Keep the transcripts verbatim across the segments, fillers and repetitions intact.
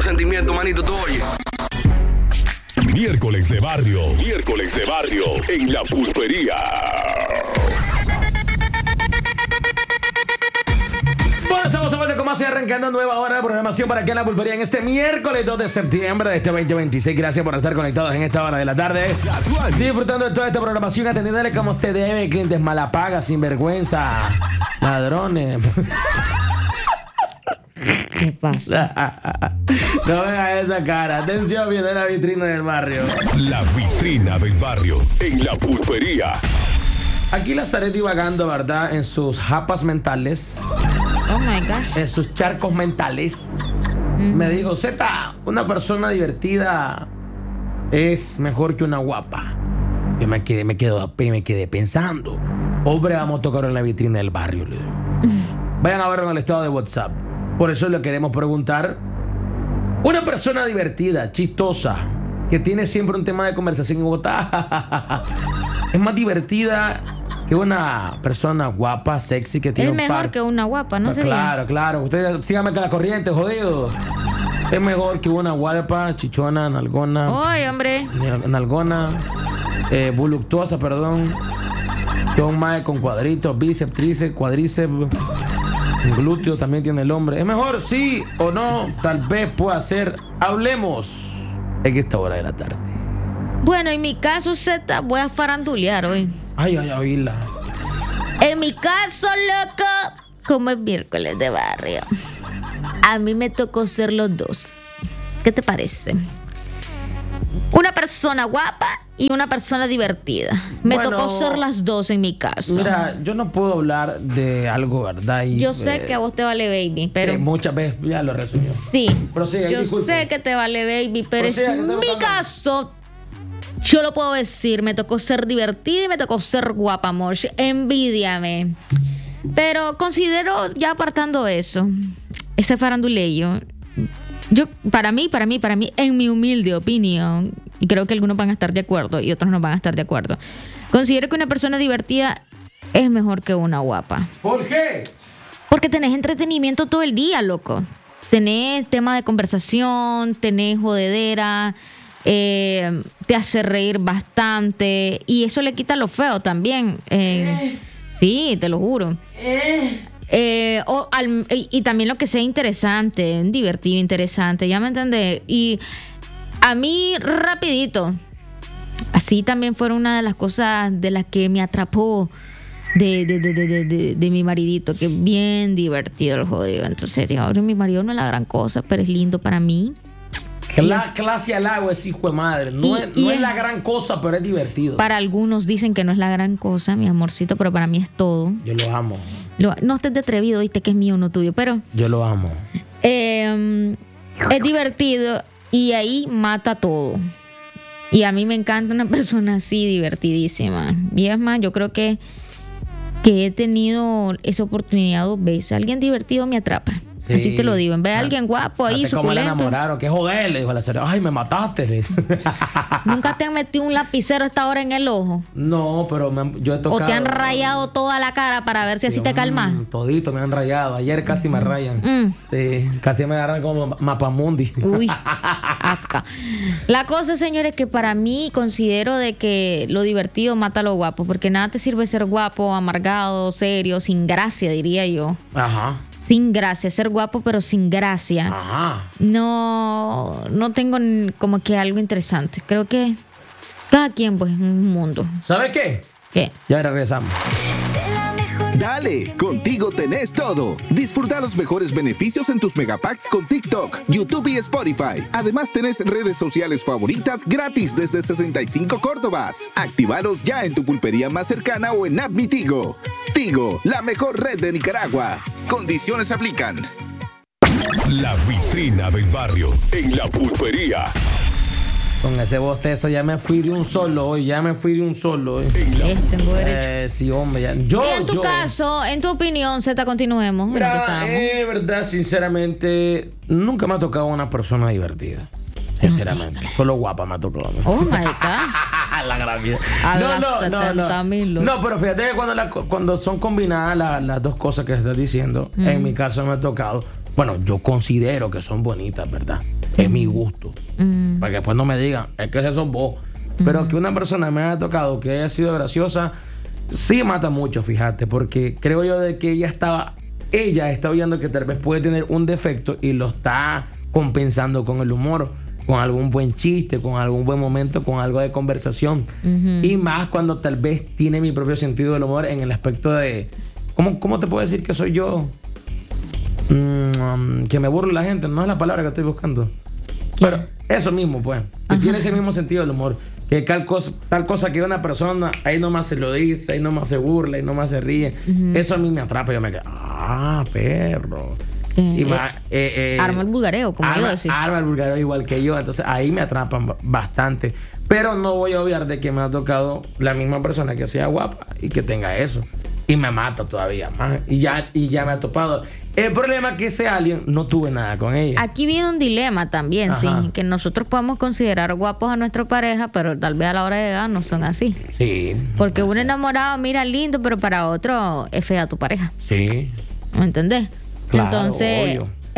por sentimiento, manito, tú oye. Miércoles de barrio, miércoles de barrio en La Pulpería. Bueno, estamos a vuelta con más y arrancando nueva hora de programación para aquí en La Pulpería en este miércoles dos de septiembre de este veinte veintiséis. Gracias por estar conectados en esta hora de la tarde, disfrutando de toda esta programación, atendiéndole como usted debe, clientes malapagas, sinvergüenza, ladrones. ¿Qué pasa? No vea esa cara. Atención, viene la vitrina del barrio. La vitrina del barrio en La Pulpería. Aquí la estaré divagando, ¿verdad? En sus japas mentales. Oh my gosh. En sus charcos mentales. Mm-hmm. Me digo, Zeta, una persona divertida es mejor que una guapa. Yo me quedé, me quedo, me quedé pensando. Hombre, vamos a tocar en la vitrina del barrio. Vayan a verlo en el estado de WhatsApp. Por eso le queremos preguntar. Una persona divertida, chistosa, que tiene siempre un tema de conversación en Bogotá, es más divertida que una persona guapa, sexy, que tiene es un mejor par... que una guapa, ¿no? Claro, sería? claro. Ustedes síganme con la corriente, jodido. Es mejor que una guapa, chichona, nalgona. ¡Ay, hombre! Nalgona, eh, voluptuosa, perdón. Que un mae con cuadritos, bíceps, tríceps, cuadríceps. Glúteo también tiene el hombre. ¿Es mejor sí o no? Tal vez pueda ser. Hablemos en esta hora de la tarde. Bueno, en mi caso, Z, voy a farandulear hoy. Ay, ay, oíla. En mi caso, loco, como es miércoles de barrio, a mí me tocó ser los dos. ¿Qué te parece? Una persona guapa y una persona divertida. Me bueno, tocó ser las dos en mi caso. Mira, yo no puedo hablar de algo, ¿verdad? Y, yo sé eh, que a vos te vale baby, pero... Eh, muchas veces ya lo resumí. Sí, Prosiga, yo disculpe. sé que te vale baby, pero Prosiga, en que mi caso... Yo lo puedo decir, me tocó ser divertida y me tocó ser guapa, amor. Envídiame. Pero considero, ya apartando eso, ese faranduleyo, yo, para mí, para mí, para mí, en mi humilde opinión, y creo que algunos van a estar de acuerdo y otros no van a estar de acuerdo, considero que una persona divertida es mejor que una guapa. ¿Por qué? Porque tenés entretenimiento todo el día, loco. Tenés tema de conversación, tenés jodedera, eh, te hace reír bastante y eso le quita lo feo también. Eh, sí, te lo juro. Eh, o al, y, y también lo que sea interesante, divertido, interesante, ya me entendés. Y a mí, rapidito, así también fue una de las cosas de las que me atrapó de, de, de, de, de, de, de mi maridito, que es bien divertido el jodido. Entonces, ahora mi marido no es la gran cosa, pero es lindo para mí. Cla- clase al agua es hijo de madre. No, Y- es, y no es es- la gran cosa, pero es divertido. Para algunos dicen que no es la gran cosa, mi amorcito, pero para mí es todo. Yo lo amo. Lo- no estés de atrevido, viste que es mío, no tuyo, pero Yo lo amo. eh, es divertido y ahí mata todo. Y a mí me encanta una persona así, divertidísima. Y es más, yo creo que, que he tenido esa oportunidad dos veces. Alguien divertido me atrapa. Sí. Así te lo digo. En vez de alguien guapo ahí, Fíjate cómo le suculento. enamoraron. Qué joder, le dijo la señora. Ay, me mataste. le dice. ¿Nunca te han metido un lapicero a esta hora en el ojo? No, pero me- yo he tocado. ¿O te han rayado toda la cara para ver si así te calmas? Mm, todito me han rayado. Ayer casi me rayan. Mm. Sí, casi me agarran como mapamundi. Uy, asca. La cosa, señores, que para mí considero de que lo divertido mata lo guapo, porque nada te sirve ser guapo, amargado, serio, sin gracia, diría yo. Ajá. Sin gracia, ser guapo pero sin gracia. Ajá. No, no tengo n- como que algo interesante. Creo que cada quien pues en un mundo. ¿Sabes qué? ¿Qué? Ya regresamos. Dale, contigo tenés todo. Disfruta los mejores beneficios en tus megapacks con TikTok, YouTube y Spotify. Además tenés redes sociales favoritas gratis desde sesenta y cinco Córdobas. Actívalos ya en tu pulpería más cercana o en App Mi Tigo. Tigo, la mejor red de Nicaragua. Condiciones aplican. La vitrina del barrio en La Pulpería. Con ese bostezo ya me fui de un solo hoy. Ya me fui de un solo hoy. Este, tengo derecho. Eh, sí, hombre. Ya. Yo, Y en tu yo. caso, en tu opinión, Z, continuemos. en lo que Mira, estábamos. eh, verdad, sinceramente, nunca me ha tocado una persona divertida. Sinceramente. Solo guapa me ha tocado. Oh my God. La gran vida. A No, las no, no, setenta no. mil. No, pero fíjate que cuando, la- cuando son combinadas la- las dos cosas que estás diciendo, en mi caso me ha tocado. Bueno, yo considero que son bonitas, ¿verdad? Es mi gusto. Mm. Para que después no me digan, es que ese sos vos. Pero que una persona me haya tocado, que haya sido graciosa, sí mata mucho, fíjate. Porque creo yo de que ella estaba, ella está viendo que tal vez puede tener un defecto y lo está compensando con el humor, con algún buen chiste, con algún buen momento, con algo de conversación. Uh-huh. Y más cuando tal vez tiene mi propio sentido del humor en el aspecto de, ¿cómo, cómo te puedo decir que soy yo? Mm, que me burlo la gente, no es la palabra que estoy buscando. Pero eso mismo, pues. Que tiene ese mismo sentido del humor. Que tal cosa, tal cosa que una persona ahí nomás se lo dice, ahí nomás se burla, ahí nomás se ríe. Uh-huh. Eso a mí me atrapa y yo me quedo, ah, perro. Eh, y más, eh, eh, arma el vulgareo, como arma, yo decía. Arma el vulgareo igual que yo. Entonces ahí me atrapan bastante. Pero no voy a obviar de que me ha tocado la misma persona que sea guapa y que tenga eso. Y me mata todavía más. Y ya, y ya me ha topado. El problema es que ese alien no tuve nada con ella. Aquí viene un dilema también, Ajá. sí. Que nosotros podemos considerar guapos a nuestra pareja, pero tal vez a la hora de llegar no son así. Sí. Porque un enamorado mira lindo, pero para otro es fea tu pareja. Sí. ¿Me entendés? Claro, entonces,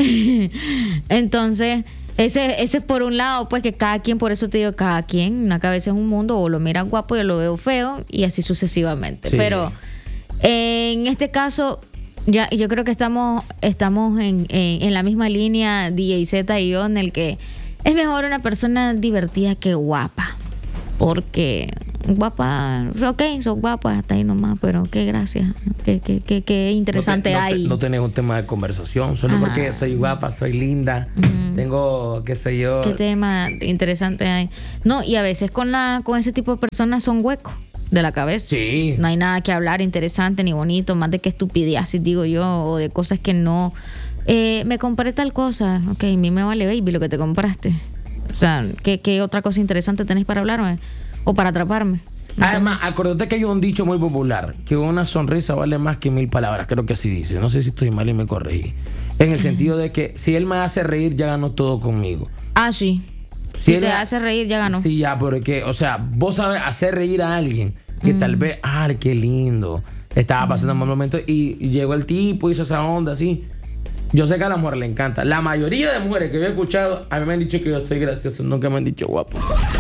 entonces ese, ese es por un lado, pues que cada quien, por eso te digo, cada quien, una cabeza es un mundo, o lo mira guapo y yo lo veo feo, y así sucesivamente. Sí. Pero en este caso, ya yo creo que estamos, estamos en, en, en la misma línea, D J Z y yo, en el que es mejor una persona divertida que guapa. Porque guapa, ok, sos guapa, hasta ahí nomás, pero qué gracia, qué, qué, qué, qué interesante no te, no hay. Te, no tenés un tema de conversación, solo Ajá. porque soy guapa, soy linda, uh-huh. tengo, qué sé yo. Qué tema interesante hay. No, y a veces con la con ese tipo de personas son huecos de la cabeza. Sí. No hay nada que hablar interesante ni bonito, más de que estupidez, digo yo, o de cosas que no. Eh, me compré tal cosa, ok, a mí me vale baby lo que te compraste. O sea, ¿qué, qué otra cosa interesante tenés para hablarme? O para atraparme. ¿No? Además, acuérdate que hay un dicho muy popular, que una sonrisa vale más que mil palabras. Creo que así dice. No sé si estoy mal y me corregí. En el sentido de que si él me hace reír, ya ganó todo conmigo. Ah, sí. Si, si te hace reír, ya ganó. Sí, ya, porque, o sea, vos sabes hacer reír a alguien que mm. tal vez, ay, qué lindo, estaba pasando un mal momento y, y llegó el tipo, hizo esa onda así. Yo sé que a la mujer le encanta. La mayoría de mujeres que yo he escuchado, a mí me han dicho que yo estoy gracioso, nunca me han dicho guapo.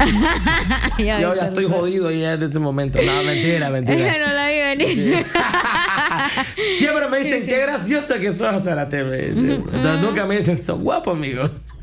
ya yo ya estoy jodido ya desde ese momento. No, mentira, mentira. No la vi venir. Siempre me dicen, qué gracioso que sos, Zárate. Mm-hmm. Nunca me dicen, sos guapo, amigo.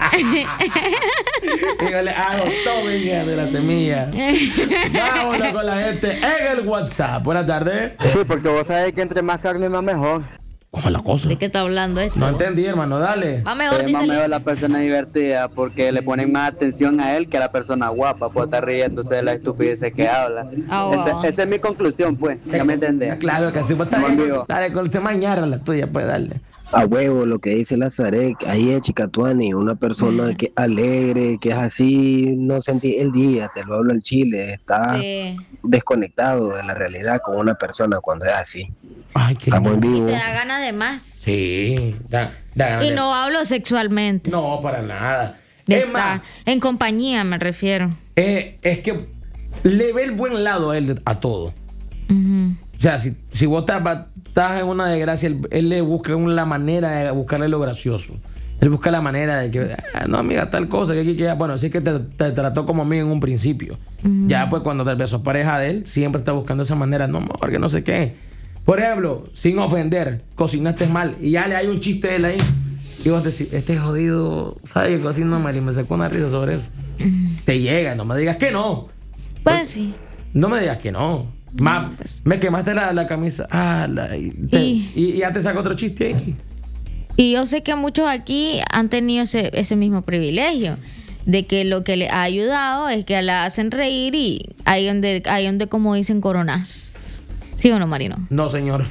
Y yo le hago todo bien de la semilla. Vámonos con la gente en el WhatsApp. Buenas tardes. Sí, porque vos sabés que entre más carne más mejor. ¿Cómo es la cosa? ¿De qué está hablando esto? No entendí, hermano, dale. Va mejor, es más mejor la persona divertida porque le ponen más atención a él que a la persona guapa, por estar riéndose de la estupidez que habla. Oh. Esa este es mi conclusión, pues. Ya me entendés. Claro, que así pues, dale, con usted mañana la tuya, pues dale. A huevo, lo que dice Lazarek, ahí es Chicatuani, una persona que alegre, que es así, no sentí el día, te lo hablo en Chile, está sí. desconectado de la realidad con una persona cuando es así. Ay, qué Estamos en vivo. Y te da ganas de más. Sí, da, da ganas Y de... no hablo sexualmente. No, para nada. De es estar, más, en compañía me refiero. Eh, es que le ve el buen lado a él a todo. Uh-huh. O sea, si, si vos estás, estás en una desgracia, él, él le busca la manera de buscarle lo gracioso. Él busca la manera de que, ah, no, amiga, tal cosa, que aquí, que ya. Bueno, sí que te, te trató como amigo en un principio. Uh-huh. Ya, pues, cuando tal vez sos pareja de él, siempre está buscando esa manera. No, amor, que no sé qué. Por ejemplo, sin ofender, cocinaste mal y ya le hay un chiste de él ahí. Y vos decís, este jodido, ¿sabes que cocina mal? Y me sacó una risa sobre eso. Uh-huh. Te llega, no me digas que no. Pues Porque, sí. No me digas que no. Ma, no pues. Me quemaste la, la camisa. Ah, la, y, te, y, y ya te saco otro chiste ahí. Y yo sé que muchos aquí han tenido ese, ese mismo privilegio. De que lo que le ha ayudado es que la hacen reír y ahí donde, ahí donde como dicen, coronas. ¿Sí o no, Marino? No, señor.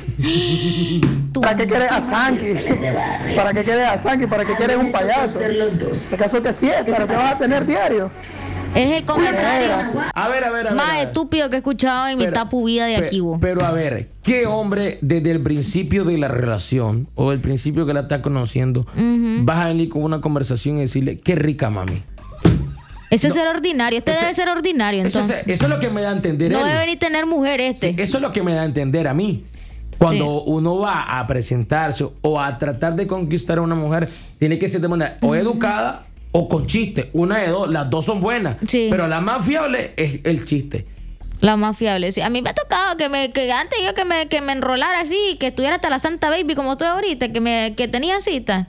¿Para qué quieres a Sanky? ¿Para qué quieres a Sanky? ¿Para qué quieres un payaso? ¿Acaso te fiesta? ¿Lo que vas a tener diario? Es el comentario a ver, a ver, a ver, más a ver. estúpido que he escuchado en mi tapu vida de pero, aquí. Vos. Pero a ver, ¿qué hombre desde el principio de la relación o el principio que la está conociendo uh-huh. vas a venir con una conversación y decirle, qué rica, mami? Eso no, es ser ordinario. Este ese, debe ser ordinario, entonces. Eso es, eso es lo que me da a entender. No él. debe ni tener mujer este. Sí, eso es lo que me da a entender a mí. Cuando sí. uno va a presentarse o a tratar de conquistar a una mujer, tiene que ser de manera o educada o con chiste. Una de dos, las dos son buenas. Sí. Pero la más fiable es el chiste. La más fiable, sí. A mí me ha tocado que me que antes yo que me, que me enrolara así, que estuviera hasta la Santa Baby como estoy ahorita, que me que tenía cita.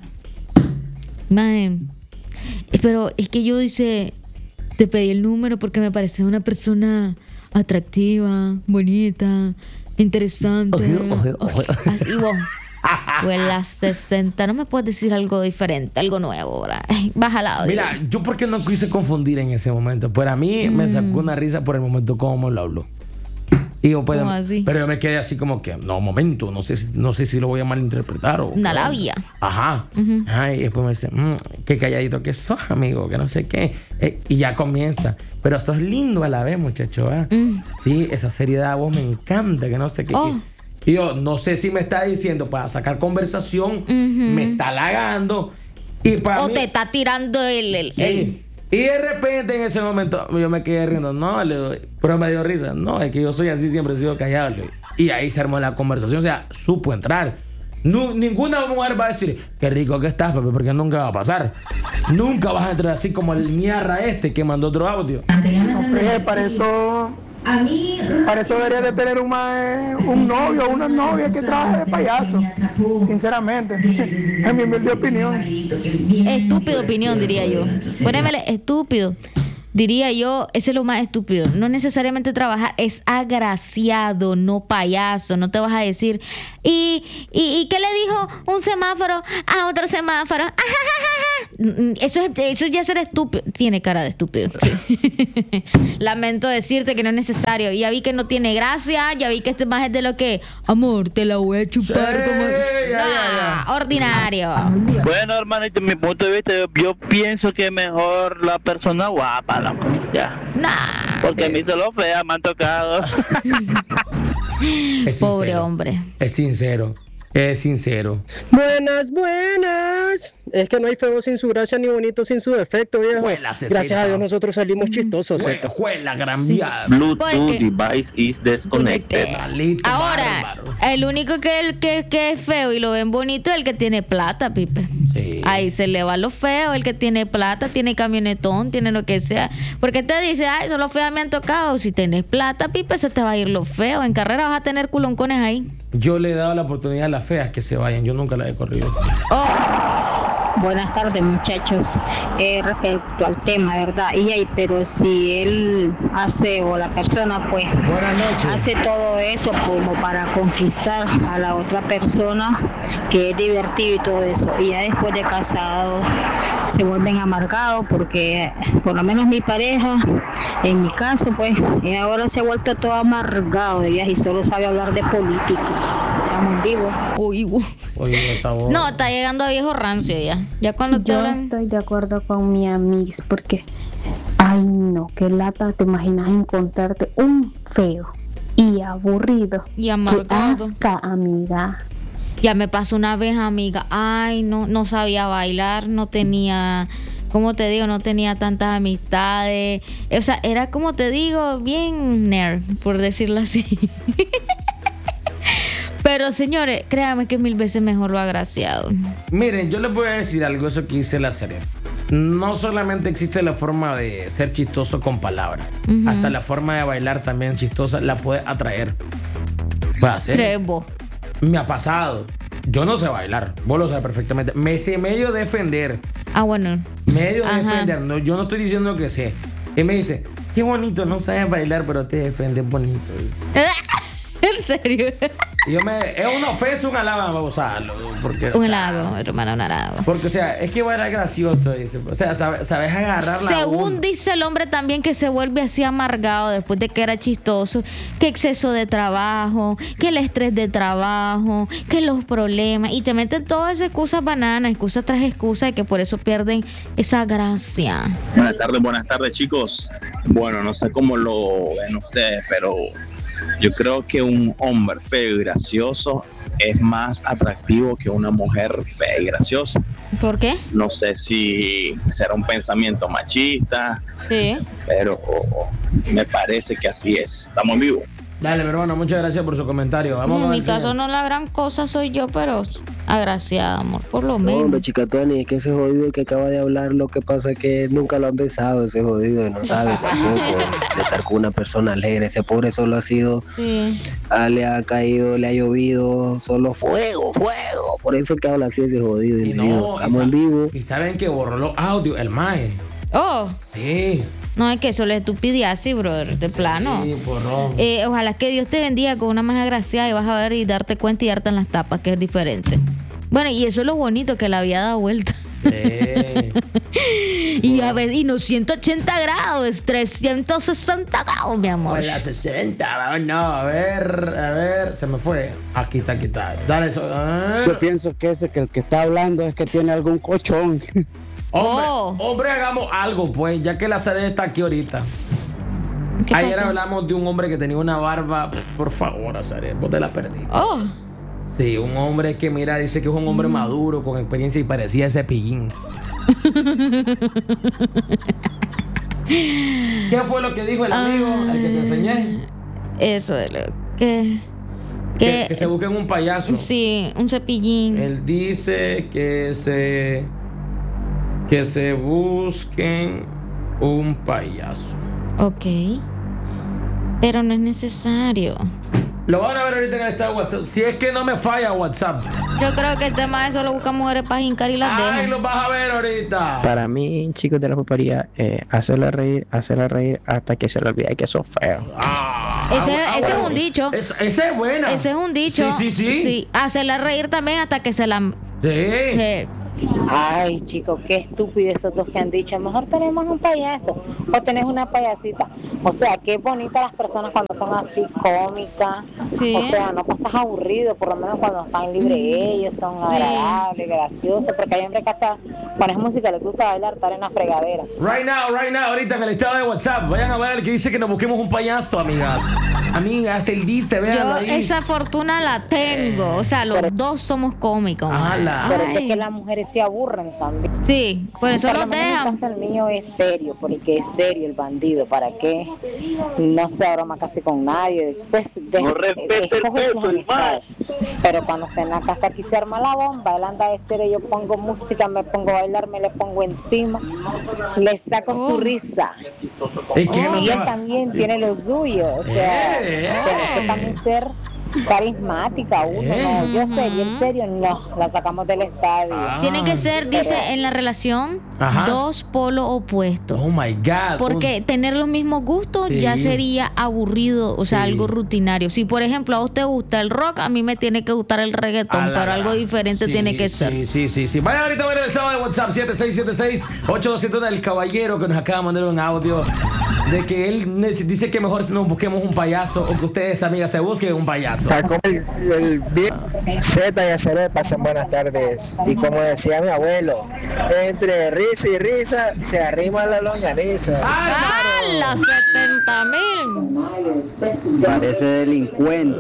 Man. Pero es que yo dice, te pedí el número porque me parece una persona atractiva, bonita, interesante. Oje, oje, oje. Así vos. Pues las sesenta, no me puedes decir algo diferente, algo nuevo, ¿verdad? Baja al audio. Mira, yo porque no quise confundir en ese momento. Pero a mí mm. me sacó una risa por el momento como lo habló. Y yo, pues, pero yo me quedé así como que, no, momento, no sé si, no sé si lo voy a malinterpretar o una labia. Ajá. Uh-huh. Ay, y después me dice, mmm, qué calladito que sos, amigo, que no sé qué. Eh, y ya comienza. Pero sos lindo a la vez, muchacho, ¿eh? Mm. Sí, esa seriedad a vos me encanta, que no sé qué. Oh. Y yo, no sé si me está diciendo para sacar conversación, uh-huh. me está halagando. Y para o mí, te está tirando el... el, sí. el... Y de repente en ese momento yo me quedé riendo. No, le doy. Pero me dio risa. No, es que yo soy así, siempre he sido callado. Le doy. Y ahí se armó la conversación. O sea, supo entrar. No, ninguna mujer va a decir, qué rico que estás, papi, porque nunca va a pasar. Nunca vas a entrar así como el mierda este que mandó otro audio. No, fíjate, para eso... A mí, para eso debería de tener un, ma- un novio o una novia que trabaje de payaso, sinceramente, en mi humilde opinión. Estúpido opinión, diría yo. Ponémele estúpido. Diría yo, ese es lo más estúpido. No necesariamente trabajar, es agraciado, no payaso. No te vas a decir, ¿y, y, ¿y qué le dijo un semáforo a otro semáforo? Eso es, eso ya es ser estúpido. Tiene cara de estúpido. Sí. Lamento decirte que no es necesario. Ya vi que no tiene gracia. Ya vi que este más es de lo que, amor, te la voy a chupar. Sí, como... ya, ya, ya. Ordinario. Bueno, hermanito, en mi punto de vista, yo, yo pienso que mejor la persona guapa, la ya. Nah. Porque a mí solo fea me han tocado. Es pobre sincero. hombre. Es sincero. Es sincero. Buenas, buenas. Es que no hay feo sin su gracia ni bonito sin su defecto, viejo. Juela, gracias a Dios nosotros salimos chistosos. Juela, juela, gran viada. Bluetooth device is disconnected. Ahora, el único que, el, que, que es feo y lo ven bonito es el que tiene plata, Pipe. Sí. Ahí se le va lo feo. El que tiene plata, tiene camionetón, tiene lo que sea. Porque te dice, ay, solo feas me han tocado. Si tenés plata, Pipe, se te va a ir lo feo. En carrera vas a tener culoncones ahí. Yo le he dado la oportunidad a las feas que se vayan. Yo nunca las he corrido. Oh. Buenas tardes, muchachos. Eh, respecto al tema, ¿verdad? Y ahí, pero si él hace, o la persona, pues, buenas noches, hace todo eso como para conquistar a la otra persona, que es divertido y todo eso, y ya después de casado se vuelven amargados, porque por lo menos mi pareja, en mi caso, pues, ahora se ha vuelto todo amargado de viaje y solo sabe hablar de política. Estamos vivos. Uy, uy. Oye, está bueno. No, está llegando a viejo rancio ya. Ya cuando te Yo hablan... estoy de acuerdo con mi amiguis porque, ay no, qué lata, te imaginas encontrarte un feo y aburrido. Y amargado. Qué asca, amiga. Ya me pasó una vez, amiga. Ay, no, no sabía bailar, no tenía... Como te digo, no tenía tantas amistades. O sea, era como te digo, bien nerd, por decirlo así. Pero señores, créanme que mil veces mejor lo agraciado. Miren, yo les voy a decir algo, eso que dice la serie. No solamente existe la forma de ser chistoso con palabras, uh-huh. hasta la forma de bailar también chistosa la puede atraer. Puede hacer. Trevo. Me ha pasado. Yo no sé bailar, vos lo sabes perfectamente. Me sé medio defender. Ah, bueno. Medio Ajá. defender. No, yo no estoy diciendo que sé. Y me dice, qué bonito, no sabes bailar, pero te defiendes bonito. ¿En serio? Y yo me, es una ofensa, un halago, o sea, porque, un o sea, halago, hermano, un halago. Porque, o sea, es que bailar gracioso, dice. O sea, sabes, sabes agarrar la Según uno. dice el hombre también que se vuelve así amargado después de que era chistoso, que exceso de trabajo, que el estrés de trabajo, que los problemas, y te meten todas esas excusas bananas, excusas tras excusas, y que por eso pierden esa gracia. Buenas tardes, buenas tardes, chicos. Bueno, no sé cómo lo ven ustedes, pero yo creo que un hombre feo y gracioso es más atractivo que una mujer fea y graciosa. ¿Por qué? No sé si será un pensamiento machista, sí, pero me parece que así es. Estamos vivos. Dale, mi hermano, muchas gracias por su comentario. Vamos en a mi enseñar. caso no la gran cosa soy yo, pero agraciada, amor, por lo menos. No, hombre, chica Tuani, es que ese jodido que acaba de hablar, lo que pasa es que nunca lo han besado, ese jodido, y no sabe tampoco de estar con una persona alegre. Ese pobre solo ha sido, sí. ah, le ha caído, le ha llovido, solo fuego, fuego. Por eso que habla así ese jodido. Y no, Estamos en vivo. Y saben que borró los audios, el mae. Oh. Sí. No, es que eso es estupidez así, brother, de plano. Sí, borró. Eh, ojalá que Dios te bendiga con una más agraciada y vas a ver y darte cuenta y darte en las tapas, que es diferente. Bueno, y eso es lo bonito, que la había dado vuelta. Sí. Y a ver, y no ciento ochenta grados, es trescientos sesenta grados, mi amor. Pues la sesenta, no, a ver, a ver, se me fue. Aquí está, aquí está. Dale eso. Yo pienso que ese que el que está hablando es que tiene algún cochón. Hombre, Oh. hombre, hagamos algo, pues, ya que la sede está aquí ahorita. ¿Qué Ayer pasó? hablamos de un hombre que tenía una barba. Por favor, Azaret, vos te la perdí. Oh. Sí, un hombre que, mira, dice que es un hombre Mm. maduro, con experiencia y parecía ese pillín. ¿Qué fue lo que dijo el amigo, el que te enseñé? Eso es lo que... Que, que se busquen un payaso. Sí, un cepillín. Él dice que se... Que se busquen un payaso. Ok. Pero no es necesario. Lo van a ver ahorita en el estado de WhatsApp. Si es que no me falla WhatsApp. Yo creo que el tema de eso lo buscan mujeres para hincar y las Ay, dejan. lo vas a ver ahorita. Para mí, chicos de la pulpería, eh, hacerla reír, hacerla reír hasta que se le olvide que sos feo. Ese, ese es un dicho. Es- ese es buena. Ese es un dicho. Sí, sí, sí. Sí, hacerla reír también hasta que se la... Sí. Sí. Ay, chicos, qué estúpidos esos dos que han dicho. Mejor tenemos un payaso o tenés una payasita. O sea, qué bonitas las personas cuando son así cómicas. Sí. O sea, no pasas aburrido, por lo menos cuando están libres ellos, son agradables, graciosos. Porque hay hombres que hasta pones música, les gusta bailar, estar en la fregadera. Right now, right now, ahorita en el estado de WhatsApp. Vayan a ver el que dice que nos busquemos un payaso, amigas. Amigas, el diste, véanlo Yo ahí. esa fortuna la tengo. O sea, los dos somos cómicos. Ala. Por eso es Ay. que las mujeres se aburren también. Sí, por eso Por los lo menos en dejan. el caso el mío es serio, porque es serio el bandido. ¿Para qué? No se broma casi con nadie. Después de, No respeta el escoge peso, sus el amistades. Pero cuando está en la casa aquí se arma la bomba. Él anda de serio, yo pongo música, me pongo a bailar, me le pongo encima, le saco su risa. ¿Y qué no Y se él va? también tiene lo suyo. O sea, Eh, eh. tenés que también ser carismática uno, no, yo serio, en serio, no, la sacamos del estadio. Tienen que ser, dice, Pero- en la relación, Ajá. dos polos opuestos. Oh my God. Porque Un- tener los mismos gustos Sí. ya sería aburrido, o sea, Sí. algo rutinario. Si, por ejemplo, a usted gusta el rock, a mí me tiene que gustar el reggaetón, A la- pero algo diferente Sí, tiene que sí, ser. Sí, sí, sí. Vayan ahorita a ver el estado de WhatsApp siete seis siete seis ocho dos siete uno del caballero que nos acaba de mandar un audio de que él nece- dice que mejor nos busquemos un payaso o que ustedes, amigas, se busquen un payaso. El, el bien Z y Azaret pasen buenas tardes. Y como decía mi abuelo, entre risa y risa se arrima la longaniza. ¡Hala! setenta mil. Parece delincuente.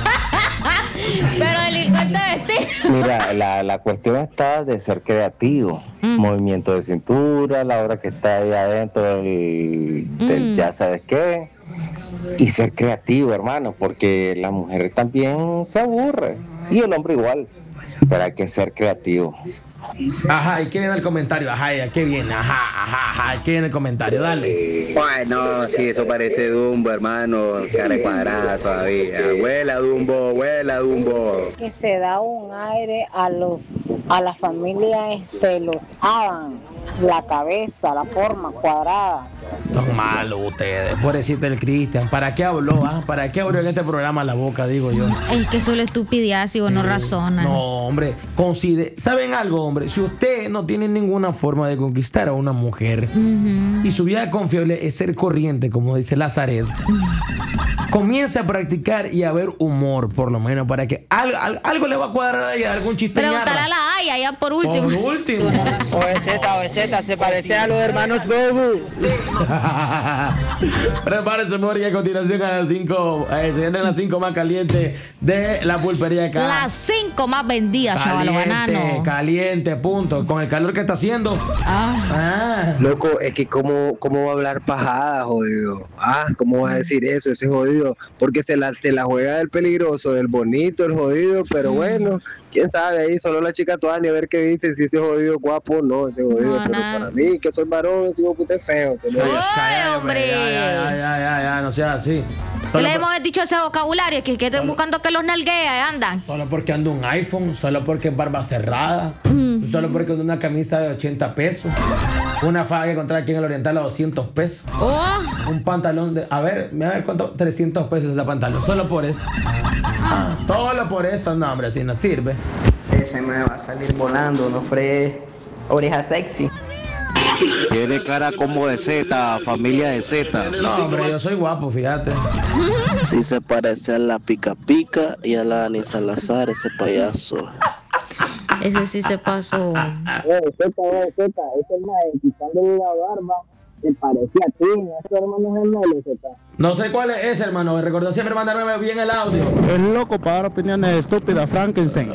Pero delincuente vestido. Mira, la, la cuestión está de ser creativo. Movimiento de cintura, la hora que está ahí adentro del, del Mm. ya sabes qué. Y ser creativo, hermano, porque la mujer también se aburre. Y el hombre igual. Pero hay que ser creativo. Ajá, ¿y qué viene el comentario? Ajá, ¿y qué viene? Ajá, ajá, ajá, ¿qué viene el comentario? Dale. Bueno, sí, eso parece Dumbo, hermano. Cara cuadrada todavía. Huela Dumbo, huela Dumbo. Que se da un aire a los a la familia este los Adam, la cabeza, la forma cuadrada. Son malos ustedes. Pobrecito el Cristian. ¿Para qué habló? Ah? ¿Para qué abrió en este programa la boca, digo yo? Es que eso es estupidez y vos no razonan. No, hombre, considere, ¿saben algo, hombre? Si usted no tiene ninguna forma de conquistar a una mujer Ujú. y su vida confiable es ser corriente, como dice Lazaret, comience a practicar y a ver humor, por lo menos, para que algo, algo, algo le va a cuadrar ahí, algún chiste. Pregúntale a la Aya, ya por último. Por último. O Z, o Z, se parece a los hermanos Bobu. Prepárese, amor, y a continuación a las cinco, eh, se vienen las cinco más calientes de la pulpería acá. Las cinco más vendidas, chaval, Caliente, banano. caliente, punto. Con el calor que está haciendo. Ah. Ah. Loco, es que cómo, cómo va a hablar pajada, jodido. Ah, ¿cómo va a decir eso? Ese jodido jodido, porque se la, se la juega del peligroso, del bonito, el jodido, pero mm. bueno, quién sabe, ahí solo la chica Tuani a ver qué dice, si ese jodido es guapo o no, ese jodido, no, pero nada. Para mí, que soy varón, ese hijo puta es feo. Te lo digo. Ay, hombre. Ya, ya, ya, ya, ya, no seas así. ¿Qué le hemos dicho ese vocabulario? Que, que estén buscando que los nalguea, andan. Solo porque anda un iPhone, solo porque es barba cerrada, mm. solo porque anda una camisa de ochenta pesos, una faja que encontrar aquí en el Oriental a doscientos pesos, oh. un pantalón de, a ver, me a ver cuánto, trescientos pesos ese pantalón, solo por eso. Ah, solo por eso, no, hombre, si no sirve. Ese me va a salir volando, no fregué. Oreja sexy. Tiene cara como de Z, familia de Z. No, hombre, yo soy guapo, fíjate. Sí se parece a la Pica Pica y a la Dani Salazar, ese payaso. Ese sí se pasó. Eh, Z, eh, Z, ese mae quitándole la barba, se parecía a ti, ¿no? Ese hermano gemelo, Z. No sé cuál es ese, hermano. Recordá siempre mandarme bien el audio. Es loco para dar opiniones estúpidas, Frankenstein.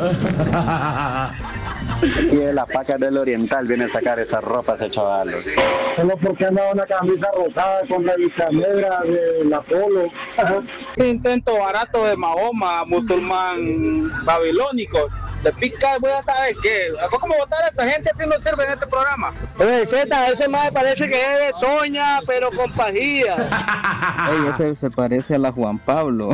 Aquí de las pacas del Oriental viene a sacar esa ropa ese chaval. Solo porque andaba una camisa rosada con la lista negra de la Polo. Ese intento barato de Mahoma, musulmán babilónico, de picar, voy a saber qué. ¿Cómo votar a esa gente si no sirve en este programa? Oye, Z, ese más parece que es de Toña, pero con pajilla. Oye, ese se parece a la Juan Pablo.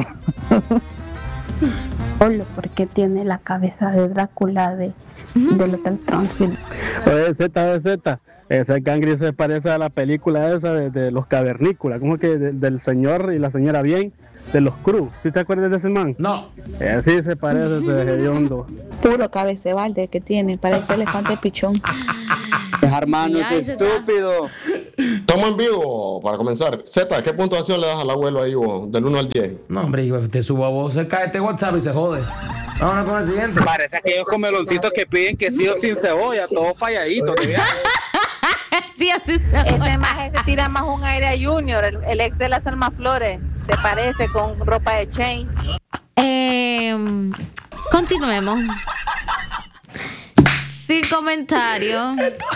Solo porque tiene la cabeza de Drácula de, del Hotel Transil. Oye, Z, Z, ese cangri se parece a la película esa de, de los cavernícolas, como que de, del señor y la señora bien, de los Cruz. ¿Sí te acuerdas de ese man? No. Eh, sí se parece ese hediondo. Puro cabecebalde que tiene, parece elefante pichón. Hermano, es estúpido. Estamos en vivo para comenzar. Z, ¿qué puntuación le das al abuelo ahí, vos? Del uno al diez. No, hombre, te subo a vos cerca de este WhatsApp y se jode. Vámonos con el siguiente. Parece aquellos comeloncitos que piden quesillo sin cebolla, todo falladito. Ese más se tira más un aire a Junior, el, el ex de las Almas Flores. Se parece con ropa de chain. Eh, continuemos. Sin comentario.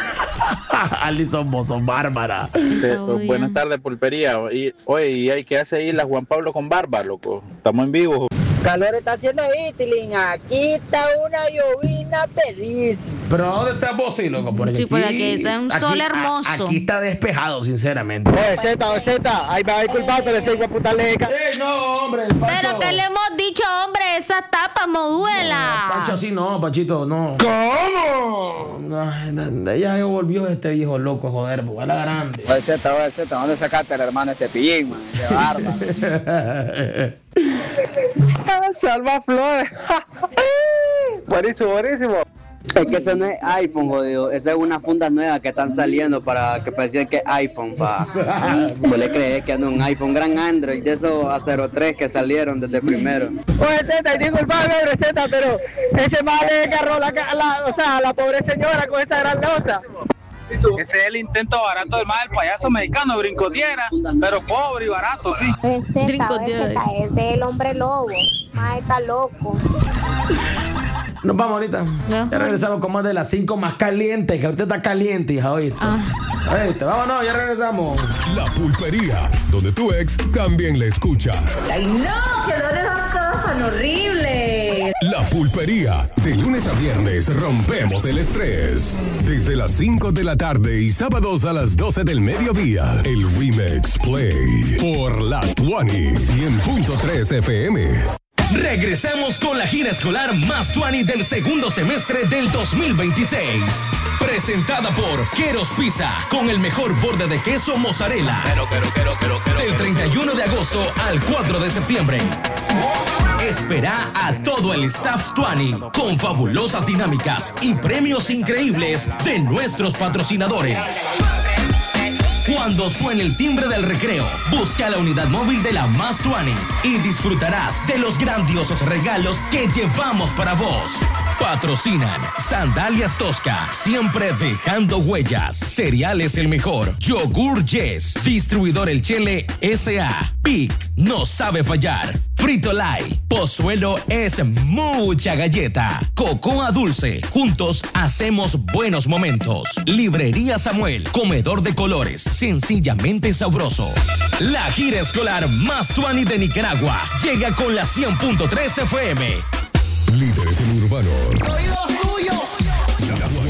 Alison, vos sos bárbara. Eh, buenas tardes, pulpería. Y, oye, ¿y hay que hacer ahí la Juan Pablo con barba, loco? Estamos en vivo. Calor está haciendo Itilín. Aquí está una llovina perrísima. Pero ¿dónde estás vos, sí, loco? Por aquí, sí, por aquí está un sol aquí, hermoso. A, aquí está despejado, sinceramente. Oye, Z, oye, Z, ahí me va a disculpar, pero ese hijo de puta leca. ¡Ey, no, hombre! Pero que le hemos dicho, hombre, esa tapa moduela. No, Pancho, así no, Panchito, no. ¿Cómo? No, ya volvió este viejo loco, joder, pues a la grande. Oye, Z, oye, Z, ¿dónde sacaste al hermano ese pillín, man? De barba. Salva Flores. Buenísimo, buenísimo. Es que eso no es iPhone, jodido. Esa es una funda nueva que están saliendo para que parecía que es iPhone, pa. ¿Vos le crees que anda un iPhone gran Android de esos A cero tres que salieron desde primero? Oye, Z, disculpame, Z, pero ese mal le agarró la, la, o sea, la pobre señora con esa gran losa. Ese es el intento barato del más del payaso mexicano, brincotiera, pero pobre y barato, sí. Es Z, es del hombre lobo. Más está loco. Nos vamos ahorita. Ya regresamos con más de las cinco más calientes, que ahorita está caliente, hija, oíste. Ah. Oíste, vámonos, ya regresamos. La Pulpería, donde tu ex también la escucha. ¡Ay, no! ¡Qué dolor esas cosas tan horribles! La Pulpería, de lunes a viernes rompemos el estrés. Desde las cinco de la tarde y sábados a las doce del mediodía. El Remix Play por La Tuani cien punto tres F M. Regresamos con la gira escolar más tuani del segundo semestre del dos mil veintiséis. Presentada por Queros Pizza, con el mejor borde de queso mozzarella. Quero, quero, quero, quero, quero, del treinta y uno de agosto al cuatro de septiembre. Espera a todo el staff tuani con fabulosas dinámicas y premios increíbles de nuestros patrocinadores. Cuando suene el timbre del recreo, busca la unidad móvil de la Más Tuani y disfrutarás de los grandiosos regalos que llevamos para vos. Patrocinan Sandalias Tosca, siempre dejando huellas. Cereales El Mejor, Yogur Yes, Distribuidor El Chele S A, P I C, no sabe fallar. Frito Lay, Pozuelo es mucha galleta. Cocoa dulce, juntos hacemos buenos momentos. Librería Samuel, comedor de colores, sencillamente sabroso. La gira escolar más tuani de Nicaragua llega con la cien punto tres F M. Líderes en urbano. ¡Oídos tuyos!